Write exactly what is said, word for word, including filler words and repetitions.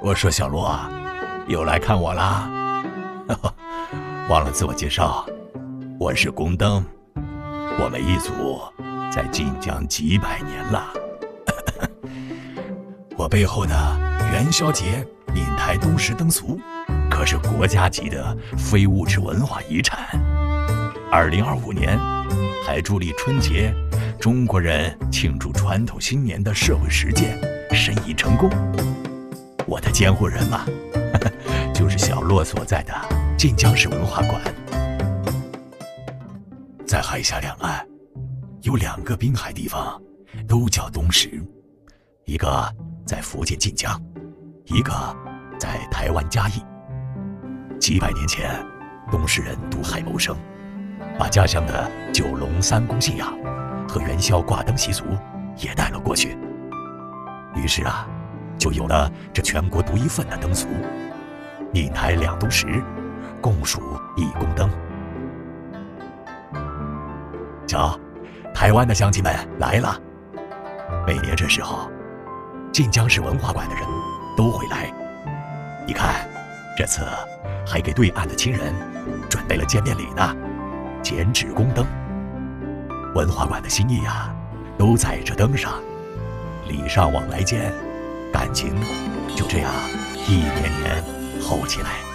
我说小洛啊，又来看我啦。忘了自我介绍，我是宫灯，我们一族在晋江几百年了。我背后的元宵节闽台东石灯俗，可是国家级的非物质文化遗产。二零二五年还助力春节中国人庆祝传统新年的社会实践申遗成功。我的监护人嘛，就是小洛所在的晋江市文化馆。在海峡两岸有两个滨海地方，都叫东石，一个在福建晋江，一个在台湾嘉义。几百年前，东石人渡海谋生，把家乡的九龙三公信仰和元宵挂灯习俗也带了过去。于是啊，就有了这全国独一份的灯俗，闽台两东石，共属一宫灯。瞧，台湾的乡亲们来了。每年这时候，晋江市文化馆的人都会来。你看，这次还给对岸的亲人准备了见面礼呢，剪纸宫灯。文化馆的心意啊，都在这灯上，礼尚往来间，感情就这样一年年厚起来。